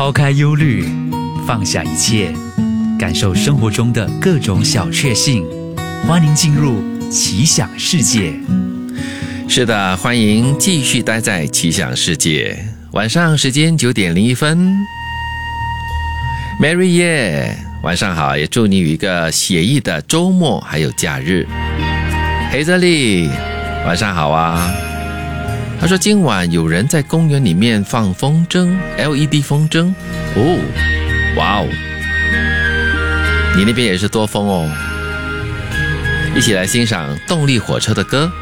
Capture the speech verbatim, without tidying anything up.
抛开忧虑，放下一切，感受生活中的各种小确幸。欢迎进入奇想世界。 是的，欢迎继续待在奇想世界。晚上时间九点零一分 ，Mary 耶，晚上好，也祝你有一个写意的周末还有假日。黑泽利，晚上好啊。他说今晚有人在公园里面放风筝 L E D 风筝哦，哇哦，你那边也是多风哦。一起来欣赏动力火车的歌。